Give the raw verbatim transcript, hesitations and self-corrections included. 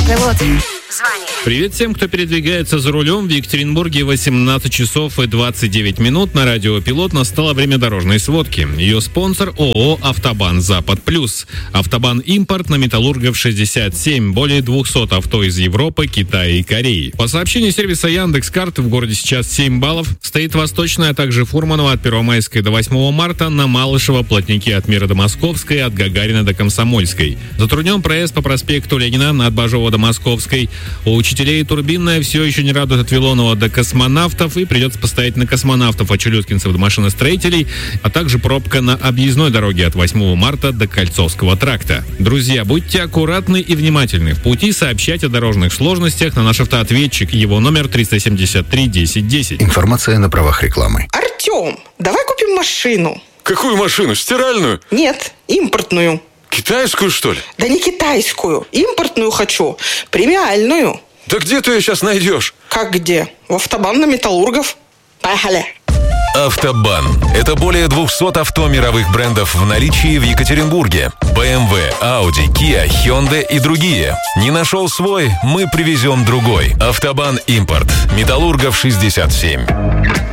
Автопилот. Звони. Привет всем, кто передвигается за рулем. В Екатеринбурге восемнадцать часов и двадцать девять минут. На радио «Пилот» настало время дорожной сводки. Ее спонсор ООО «Автобан Запад Плюс». «Автобан Импорт» на Металлургов шестьдесят семь. Более двухсот авто из Европы, Китая и Кореи. По сообщению сервиса Яндекс.Карт, в городе сейчас семь баллов. Стоит Восточная, а также Фурманова от Первомайской до восьмого марта. На Малышево плотники от Мира до Московской, от Гагарина до Комсомольской. Затруднен проезд по проспекту Ленина от Бажова до Московской. У учителей Турбинная все еще не радует от Вилонова до Космонавтов, и придется постоять на Космонавтов от Челюскинцев до машиностроителей, а также пробка на объездной дороге от восьмого марта до Кольцовского тракта. Друзья, будьте аккуратны и внимательны. В пути сообщайте о дорожных сложностях на наш автоответчик. Его номер триста семьдесят три десять десять. Информация на правах рекламы. Артем, давай купим машину. Какую машину? Стиральную? Нет, импортную. Китайскую, что ли? Да не китайскую. Импортную хочу. Премиальную. Да где ты ее сейчас найдешь? Как где? В Автобан на Металлургов. Поехали. Автобан – это более двухсот авто мировых брендов в наличии в Екатеринбурге. бэ эм вэ, Audi, Kia, Hyundai и другие. Не нашел свой? Мы привезем другой. Автобан Импорт. Металлургов шестьдесят семь.